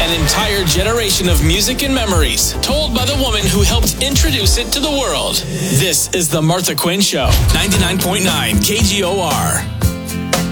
An entire generation of music and memories, told by the woman who helped introduce it to the world. This is The Martha Quinn Show, 99.9 KGOR.